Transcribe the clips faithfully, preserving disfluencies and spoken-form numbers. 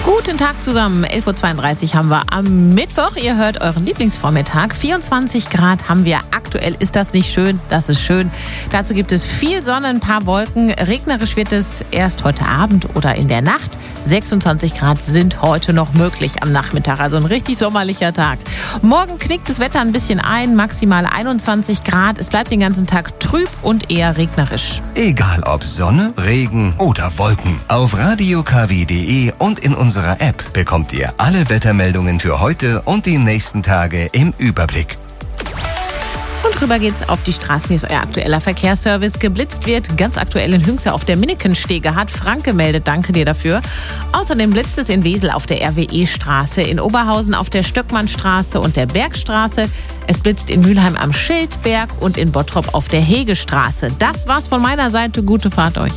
Guten Tag zusammen, elf Uhr zweiunddreißig haben wir am Mittwoch. Ihr hört euren Lieblingsvormittag. vierundzwanzig Grad haben wir aktuell. Ist das nicht schön? Das ist schön. Dazu gibt es viel Sonne, ein paar Wolken. Regnerisch wird es erst heute Abend oder in der Nacht. sechsundzwanzig Grad sind heute noch möglich am Nachmittag. Also ein richtig sommerlicher Tag. Morgen knickt das Wetter ein bisschen ein. Maximal einundzwanzig Grad. Es bleibt den ganzen Tag trüb und eher regnerisch. Egal ob Sonne, Regen oder Wolken. Auf radio k w punkt d e und in unserer App bekommt ihr alle Wettermeldungen für heute und die nächsten Tage im Überblick. Und rüber geht's auf die Straßen. Hier ist euer aktueller Verkehrsservice. Geblitzt wird ganz aktuell in Hünxe auf der Minnekenstege. Hat Frank gemeldet. Danke dir dafür. Außerdem blitzt es in Wesel auf der R W E-Straße, in Oberhausen auf der Stöckmannstraße und der Bergstraße. Es blitzt in Mülheim am Schildberg und in Bottrop auf der Hegestraße. Das war's von meiner Seite. Gute Fahrt euch.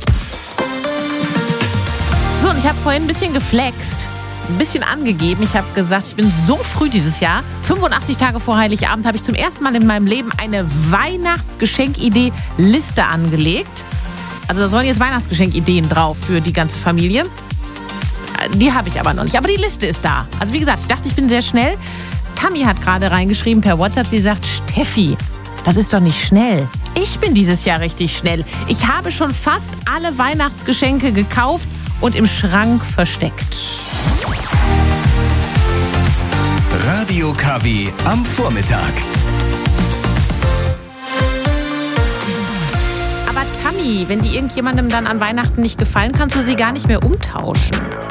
So, und ich habe vorhin ein bisschen geflext. Ein bisschen angegeben. Ich habe gesagt, ich bin so früh dieses Jahr. fünfundachtzig Tage vor Heiligabend habe ich zum ersten Mal in meinem Leben eine Weihnachtsgeschenkidee-Liste angelegt. Also da sollen jetzt Weihnachtsgeschenkideen drauf für die ganze Familie. Die habe ich aber noch nicht. Aber die Liste ist da. Also wie gesagt, ich dachte, ich bin sehr schnell. Tammy hat gerade reingeschrieben per WhatsApp. Sie sagt, Steffi, das ist doch nicht schnell. Ich bin dieses Jahr richtig schnell. Ich habe schon fast alle Weihnachtsgeschenke gekauft und im Schrank versteckt. Radio K W am Vormittag. Aber Tammy, wenn die irgendjemandem dann an Weihnachten nicht gefallen, kannst du sie gar nicht mehr umtauschen.